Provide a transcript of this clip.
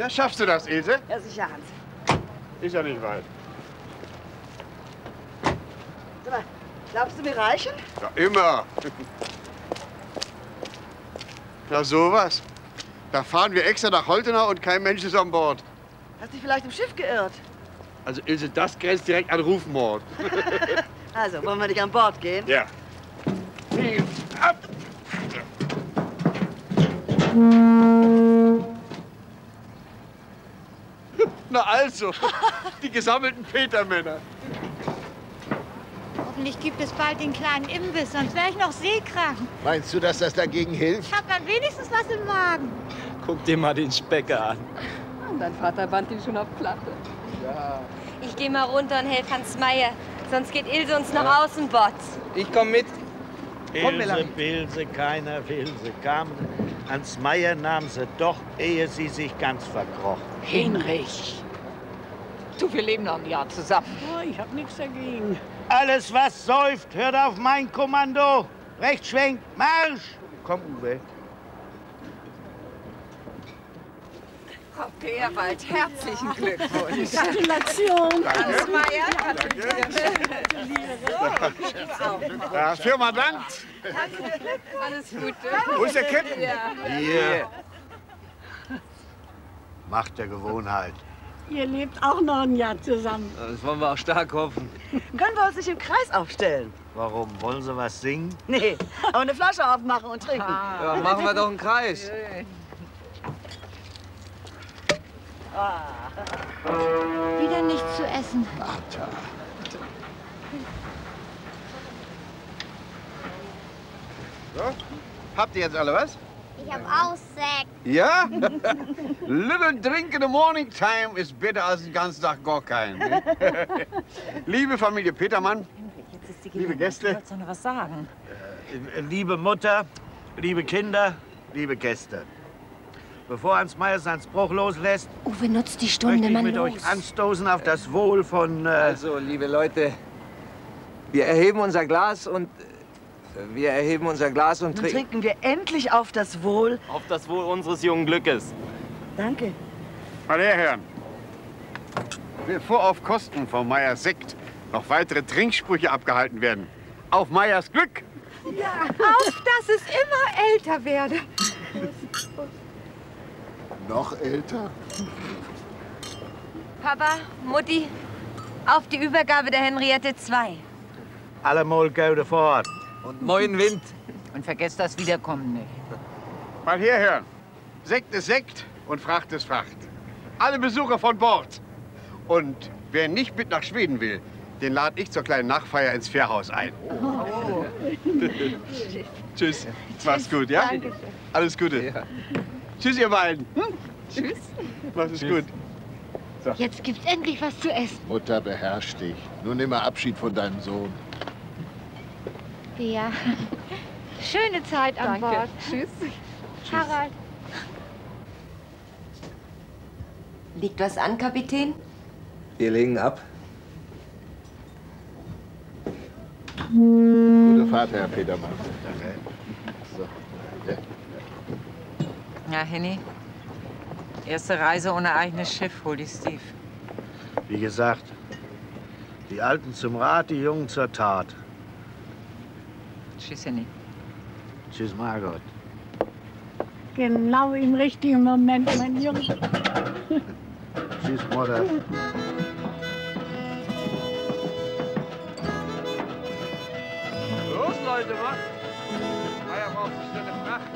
Ja, schaffst du das, Ilse? Ja, sicher, Hans. Ist ja nicht weit. Sag mal, glaubst du, wir reichen? Ja, immer. Na sowas. Da fahren wir extra nach Holtenau und kein Mensch ist an Bord. Hast dich vielleicht im Schiff geirrt? Also Ilse, das grenzt direkt an Rufmord. Also, wollen wir nicht an Bord gehen? Ja. Ab! Na also, die gesammelten Petermänner. Hoffentlich gibt es bald den kleinen Imbiss, sonst wäre ich noch seekrank. Meinst du, dass das dagegen hilft? Ich habe dann wenigstens was im Magen. Guck dir mal den Specker an. Und dein Vater band ihn schon auf Platte. Ich gehe mal runter und helfe Hans Meier. Sonst geht Ilse uns nach außen, Botz. Ich komm mit. Ilse, Bilse, keiner will sie kam. Ans Meier nahm sie doch, ehe sie sich ganz verkroch. Hinrich. Du, wir leben noch ein Jahr zusammen. Oh, ich hab nichts dagegen. Alles, was säuft, hört auf mein Kommando. Rechts schwenk, Marsch! Komm, Uwe. Frau Peerwald, herzlichen Glückwunsch. Gratulation. Hans Meier, Ja, Firma dankt. alles Gute. Wo ist der Captain? Hier. Macht der Gewohnheit. Ihr lebt auch noch ein Jahr zusammen. Das wollen wir auch stark hoffen. Können wir uns nicht im Kreis aufstellen? Warum? Wollen Sie was singen? Nee, aber eine Flasche aufmachen und trinken. Ja, machen wir doch einen Kreis. Wieder nichts zu essen. So, habt ihr jetzt alle was? Ich hab auch Sekt. Ja? Little drink in the morning time ist besser als den ganzen Tag gar kein. Ne? Liebe Familie Petermann, liebe Gäste. Ich wollte noch was sagen. Liebe Mutter, liebe Kinder, liebe Gäste. Bevor Hans Meier seinen Spruch loslässt, Uwe nutzt die Stunde, möchte ich Mann, mit los. euch anstoßen auf das Wohl von... Also, liebe Leute, wir erheben unser Glas und Dann trinken. trinken wir endlich auf das Wohl. Auf das Wohl unseres jungen Glückes. Danke. Meine Herren, bevor auf Kosten von Meyers Sekt noch weitere Trinksprüche abgehalten werden, auf Meyers Glück! Auf, dass es immer älter werde. Noch älter? Papa, Mutti, auf die Übergabe der Henriette II. Allemal gute fort. Und moin Wind. Und vergesst das Wiederkommen nicht. Mal herhören. Sekt ist Sekt und Fracht ist Fracht. Alle Besucher von Bord. Und wer nicht mit nach Schweden will, den lade ich zur kleinen Nachfeier ins Fährhaus ein. Oh. Tschüss. Mach's gut, ja? Danke. Alles Gute. Ja. Tschüss, ihr beiden. Tschüss. Macht es gut. Jetzt gibt's endlich was zu essen. Mutter, beherrsch dich. Nun nimm mal Abschied von deinem Sohn. Ja. Schöne Zeit an Danke. Bord. Tschüss. Harald. Liegt was an, Kapitän? Wir legen ab. Gute Fahrt, Herr Petermann. Danke. So. Ja. Ja, Henny. Erste Reise ohne eigenes Schiff, hol die Steve. Wie gesagt, die Alten zum Rat, die Jungen zur Tat. Tschüss, Henny. Tschüss, Margot. Genau im richtigen Moment, mein Junge. Tschüss, Mutter. Los, Leute, was? Meier braucht eine Fracht.